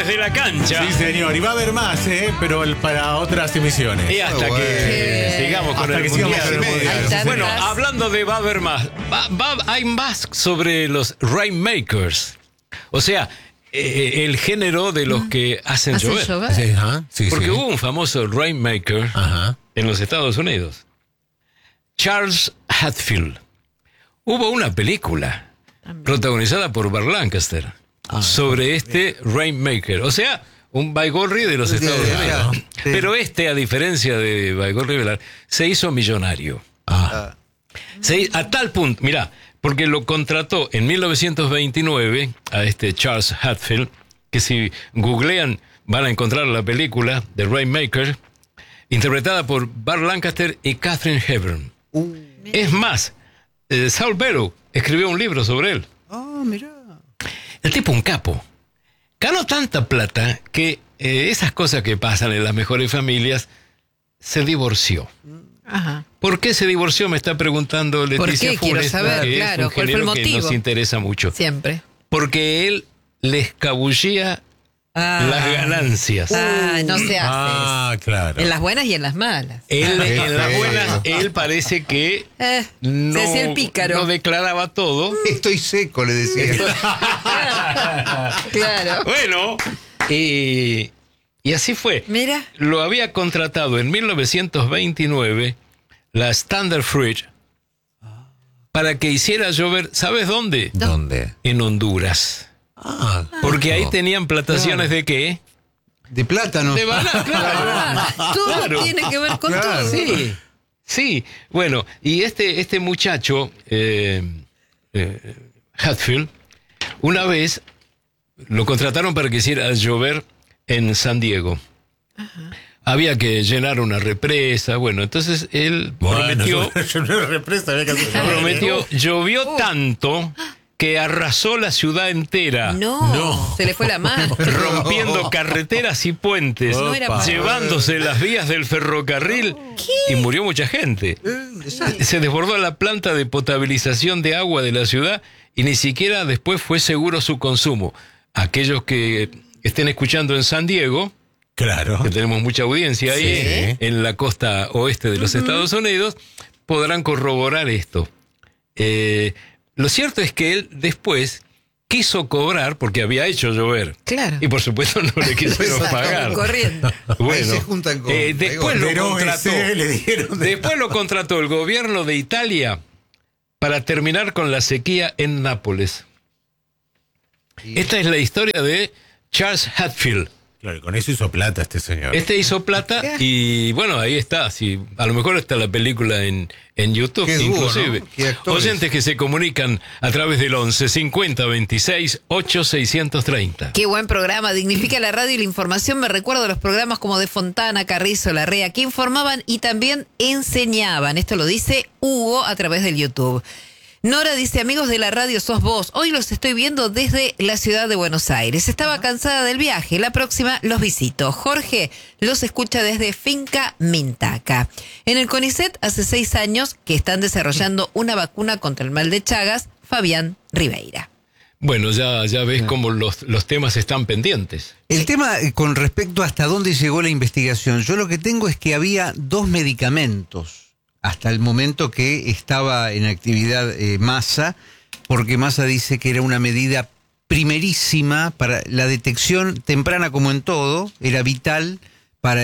desde la cancha. Sí, señor. Y va a haber más, pero para otras emisiones. Y hasta que sigamos con el mundial. Bueno, hablando de va a haber más. Hay más sobre los Rainmakers. O sea, el género de los que hacen llover. Sí, sí, porque hubo un famoso Rainmaker en los Estados Unidos. Charles Hatfield. Hubo una película protagonizada por Burt Lancaster sobre este Rainmaker. O sea, un Baigorri de los Estados Unidos. Sí. Pero a diferencia de Baigorri Velar, se hizo millonario. A tal punto, mirá, porque lo contrató en 1929 a este Charles Hatfield, que si googlean van a encontrar la película de Rainmaker, interpretada por Burt Lancaster y Katharine Hepburn. Es más, Saul Bellow escribió un libro sobre él. Mirá. El tipo un capo. Ganó tanta plata que esas cosas que pasan en las mejores familias, se divorció. ¿Por qué se divorció? Me está preguntando Leticia Funes. Quiero saber, que claro. Es un ¿Cuál fue el género que motivo? nos interesa mucho. Siempre. Porque él le escabullía las ganancias. No se hace. Claro. En las buenas y en las malas. En las buenas, él parece que se hacía el pícaro. no declaraba todo. Estoy seco, le decía. Claro. Bueno, y así fue. Mira. Lo había contratado en 1929 la Standard Fridge para que hiciera llover. ¿Sabes dónde? ¿Dónde? En Honduras. Porque ahí tenían plantaciones de qué? De plátanos. De banana, claro. Todo tiene que ver con todo. Sí. Bueno, y este muchacho, Hatfield, una vez lo contrataron para que hiciera llover en San Diego. Había que llenar una represa. Bueno, entonces él prometió. Llovió tanto que arrasó la ciudad entera. No. Se le fue la mano. Rompiendo carreteras y puentes, llevándose las vías del ferrocarril. Y murió mucha gente. Se desbordó la planta de potabilización de agua de la ciudad y ni siquiera después fue seguro su consumo. Aquellos que estén escuchando en San Diego, claro, que tenemos mucha audiencia ahí, en la costa oeste de los Estados Unidos, podrán corroborar esto. Lo cierto es que él después quiso cobrar porque había hecho llover. Claro. Y por supuesto no le quisieron pagar. Corriendo. Bueno, ahí se juntan con después lo contrató el gobierno de Italia para terminar con la sequía en Nápoles. Esta es la historia de Charles Hatfield. Claro, con eso hizo plata este señor. Hizo plata y bueno, ahí está. Sí, a lo mejor está la película en YouTube, inclusive. ¿No? Oyentes que se comunican a través del 11 50 26 8 630. Qué buen programa, dignifica la radio y la información. Me recuerdo de los programas como de Fontana, Carrizo, Larrea, que informaban y también enseñaban. Esto lo dice Hugo a través del YouTube. Nora dice, amigos de la radio, sos vos. Hoy los estoy viendo desde la ciudad de Buenos Aires. Estaba cansada del viaje. La próxima los visito. Jorge los escucha desde Finca Mintaca. En el CONICET hace 6 años que están desarrollando una vacuna contra el mal de Chagas. Fabián Ribeira. Bueno, ya ves cómo los temas están pendientes. El tema con respecto a hasta dónde llegó la investigación. Yo lo que tengo es que había 2 medicamentos hasta el momento que estaba en actividad Massa, porque Massa dice que era una medida primerísima para la detección temprana, como en todo, era vital para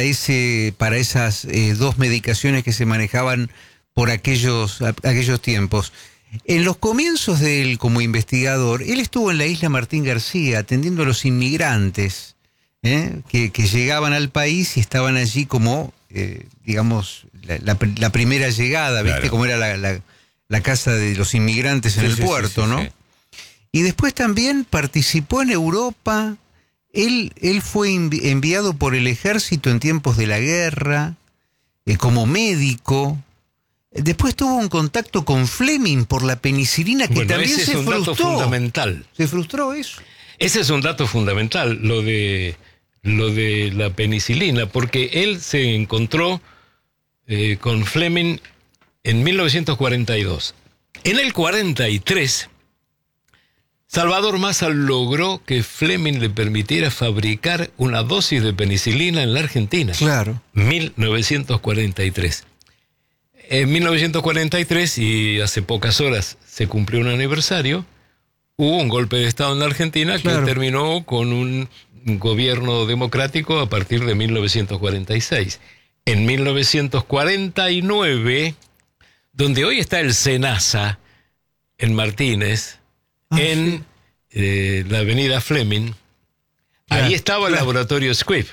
esas 2 medicaciones que se manejaban por aquellos tiempos. En los comienzos de él como investigador, él estuvo en la isla Martín García atendiendo a los inmigrantes que llegaban al país y estaban allí como, digamos, la primera llegada, ¿viste? Claro. Como era la casa de los inmigrantes en el puerto, ¿no? Sí. Y después también participó en Europa. Él fue enviado por el ejército en tiempos de la guerra, como médico. Después tuvo un contacto con Fleming por la penicilina, que también se frustró. Ese es un dato fundamental. ¿Se frustró eso? Ese es un dato fundamental, lo de la penicilina, porque él se encontró con Fleming en 1942. En el 43 Salvador Massa logró que Fleming le permitiera fabricar una dosis de penicilina en la Argentina. Claro. 1943. En 1943, y hace pocas horas se cumplió un aniversario, hubo un golpe de Estado en la Argentina que terminó con un gobierno democrático a partir de 1946. En 1949, donde hoy está el SENASA, en Martínez, en la avenida Fleming, ahí estaba el laboratorio Squibb.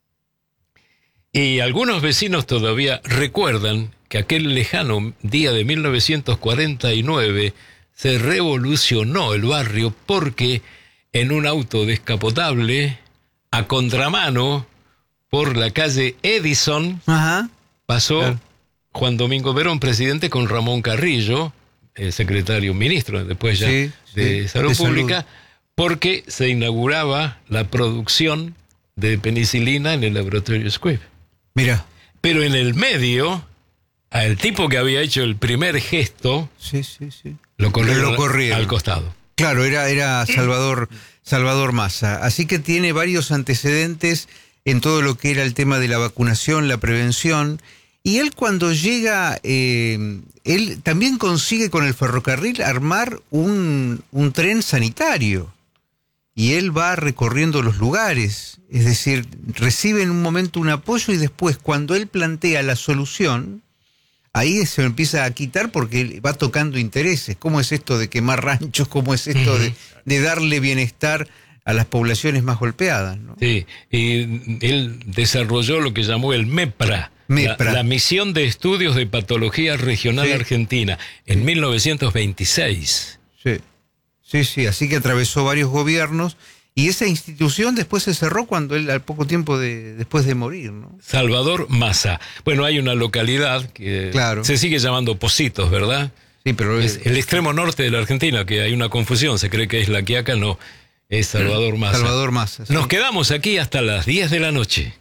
Y algunos vecinos todavía recuerdan que aquel lejano día de 1949 se revolucionó el barrio porque en un auto descapotable a contramano por la calle Edison pasó Juan Domingo Perón, presidente, con Ramón Carrillo, el secretario ministro después ya de Salud Pública, porque se inauguraba la producción de penicilina en el laboratorio Squibb. Mira. Pero en el medio, al tipo que había hecho el primer gesto, lo corrieron al costado. Claro, era Salvador Massa. Así que tiene varios antecedentes en todo lo que era el tema de la vacunación, la prevención. Y él cuando llega, él también consigue con el ferrocarril armar un tren sanitario. Y él va recorriendo los lugares. Es decir, recibe en un momento un apoyo y después cuando él plantea la solución, ahí se empieza a quitar porque va tocando intereses. ¿Cómo es esto de quemar ranchos? ¿Cómo es esto de darle bienestar a las poblaciones más golpeadas, ¿no? Sí, y él desarrolló lo que llamó el MEPRA. La Misión de Estudios de Patología Regional Argentina, en 1926. Sí, así que atravesó varios gobiernos y esa institución después se cerró cuando él, al poco tiempo después de morir, ¿no? Salvador Massa. Bueno, hay una localidad que se sigue llamando Pocitos, ¿verdad? Sí, pero es el extremo norte de la Argentina, que hay una confusión, se cree que es La Quiaca, no, es Salvador Massa. Salvador Massa. Nos quedamos aquí hasta las 10 de la noche.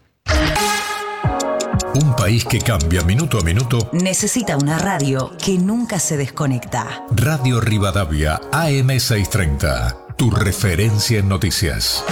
Un país que cambia minuto a minuto necesita una radio que nunca se desconecta. Radio Rivadavia AM630, tu referencia en noticias.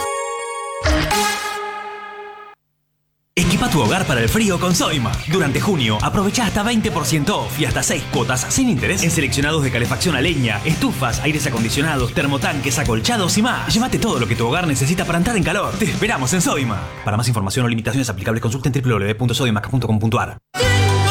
Equipa tu hogar para el frío con Soima. Durante junio, aprovecha hasta 20% off y hasta 6 cuotas sin interés en seleccionados de calefacción a leña, estufas, aires acondicionados, termotanques, acolchados y más. Llévate todo lo que tu hogar necesita para entrar en calor. Te esperamos en Soima. Para más información o limitaciones aplicables, consulten www.soimac.com.ar.